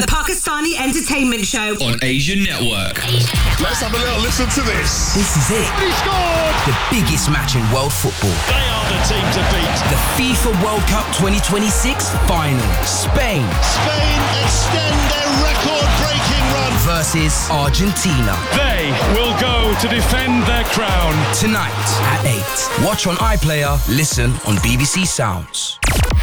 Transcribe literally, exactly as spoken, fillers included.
the Pakistani Entertainment Show on Asian Network. Let's have a little listen to this. This is it. He scored! The biggest match in world football. They are the team to beat. The FIFA World Cup twenty twenty-six final. Spain. Spain extend their record-breaking run. Versus Argentina. They will go to defend their crown. Tonight at eight. Watch on iPlayer, listen on B B C Sounds.